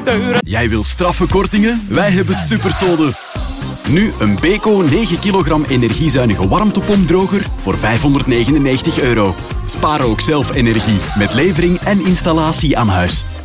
Jij wil straffe kortingen? Wij hebben supersolden. Nu een Beko 9 kilogram energiezuinige warmtepompdroger voor €599. Spaar ook zelf energie met levering en installatie aan huis.